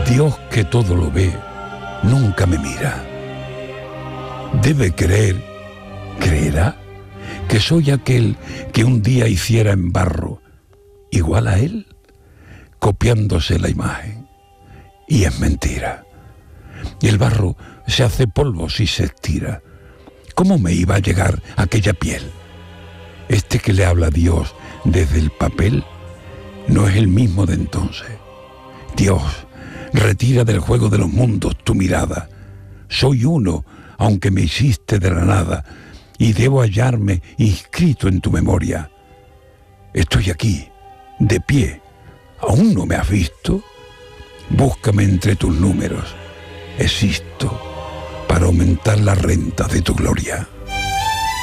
Dios, que todo lo ve, nunca me mira. Debe creer, creerá, que soy aquel que un día hiciera en barro igual a él, copiándose la imagen. Y es mentira. Y el barro se hace polvo si se estira. ¿Cómo me iba a llegar aquella piel? Este que le habla a Dios desde el papel no es el mismo de entonces. Dios, retira del juego de los mundos tu mirada. Soy uno, aunque me hiciste de la nada, y debo hallarme inscrito en tu memoria. Estoy aquí, de pie. ¿Aún no me has visto? Búscame entre tus números. Existo para aumentar la renta de tu gloria.